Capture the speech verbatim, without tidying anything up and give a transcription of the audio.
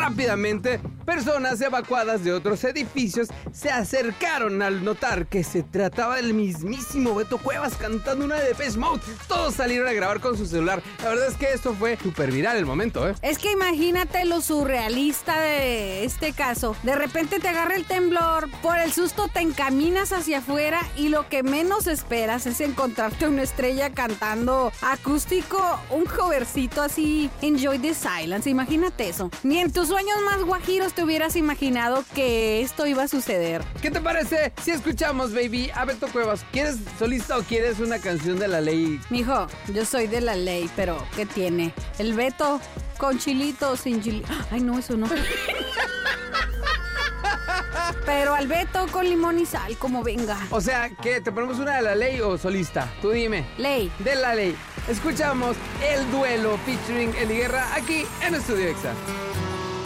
Rápidamente, personas evacuadas de otros edificios se acercaron al notar que se trataba del mismísimo Beto Cuevas cantando una de Depeche Mode. Todos salieron a grabar con su celular. La verdad es que esto fue súper viral el momento, ¿eh? Es que imagínate lo surrealista de este caso. De repente te agarra el temblor, por el susto te encaminas hacia afuera y lo que menos esperas es encontrarte una estrella cantando acústico, un covercito así, Enjoy the Silence. Imagínate eso. Ni en tus sueños más guajiros te hubieras imaginado que esto iba a suceder. ¿Qué te parece si escuchamos, baby, a Beto Cuevas? ¿Quieres solista o quieres una canción de La Ley? Mijo, yo soy de La Ley, pero ¿qué tiene? El Beto con chilito o sin chilito. Ay, no, eso no. Pero al Beto con limón y sal, como venga. O sea, ¿qué? ¿Te ponemos una de La Ley o solista? Tú dime. Ley. De La Ley. Escuchamos El Duelo featuring Eli Guerra aquí en Estudio Exa.